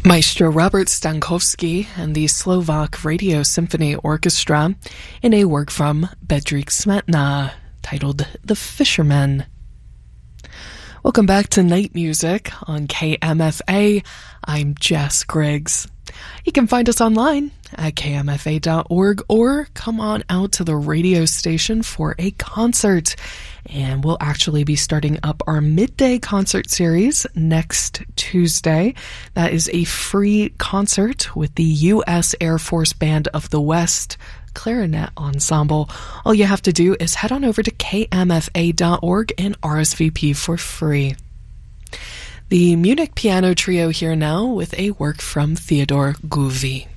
Maestro Robert Stankowski and the Slovak Radio Symphony Orchestra in a work from Bedřich Smetana titled The Fisherman. Welcome back to Night Music on KMFA. I'm Jess Griggs. You can find us online at kmfa.org or come on out to the radio station for a concert. And we'll actually be starting up our midday concert series next Tuesday. That is a free concert with the U.S. Air Force Band of the West Clarinet Ensemble. All you have to do is head on over to kmfa.org and RSVP for free. The Munich Piano Trio here now with a work from Theodor Guvi.